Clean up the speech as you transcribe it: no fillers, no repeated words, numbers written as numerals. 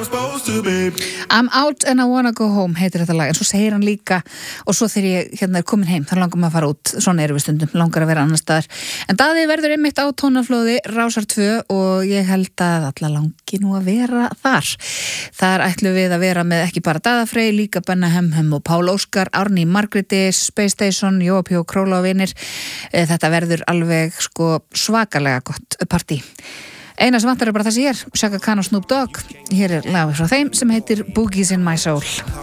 I'm out and I wanna go home heitir þetta lag, en svo segir hann líka og svo þegar ég er komin heim þá langar maður að fara út, svona erum við stundum, langar að vera annar staðar, en Daði verður einmitt á tónaflóði Rásar 2 og ég held að alla langi nú að vera þar ætlum við að vera með ekki bara Daða Frey, líka Benna Hemhem og Pál Óskar, Árný Margréti, Space Station, Jóa P. Króla og vinir, þetta verður alveg sko svakalega gott partí. Eina sem vantar bara þessi hér, Chaka Khan og Snoop Dogg. Hér lag frá þeim sem heitir Boogies in My Soul.